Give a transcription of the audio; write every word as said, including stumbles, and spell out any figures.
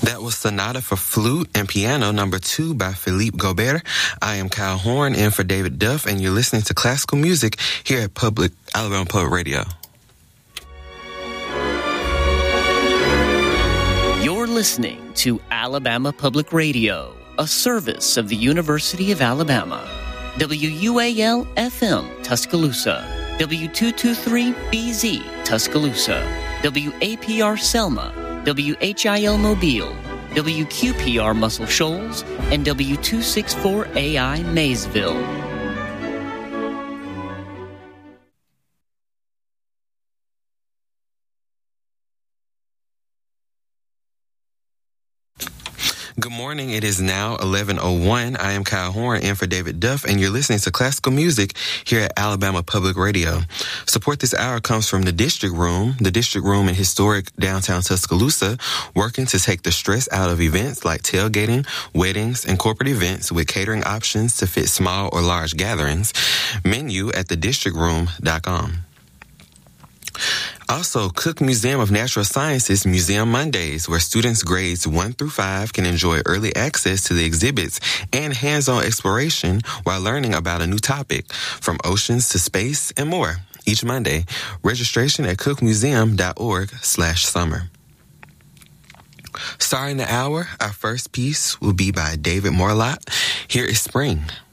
That was Sonata for Flute and Piano number two by Philippe Gobert. I am Kyle Horn in for David Duff, and you're listening to classical music here at Public Alabama Public Radio. You're listening to Alabama Public Radio, a service of the University of Alabama. W U A L F M Tuscaloosa, W two twenty-three B Z Tuscaloosa, W A P R Selma, W H I L Mobile, W Q P R Muscle Shoals, and W two sixty-four A I Maysville. Good morning. It is now eleven oh one. I am Kyle Horn in for David Duff, and you're listening to classical music here at Alabama Public Radio. Support this hour comes from the District Room, the District Room in historic downtown Tuscaloosa, working to take the stress out of events like tailgating, weddings, and corporate events with catering options to fit small or large gatherings. Menu at the district room dot com. Also, Cook Museum of Natural Sciences Museum Mondays, where students grades one through five can enjoy early access to the exhibits and hands-on exploration while learning about a new topic, from oceans to space and more, each Monday. Registration at cookmuseum.org slash summer. Starting the hour, our first piece will be by David Morlott. Here is Spring.